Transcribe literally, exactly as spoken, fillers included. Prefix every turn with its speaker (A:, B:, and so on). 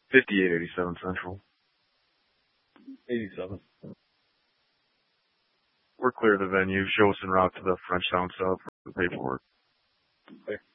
A: fifty-eight eighty-seven Central.
B: eighty-seven.
A: We're clear of the venue. Show us en route to the Frenchtown sub for the paperwork.
B: Okay.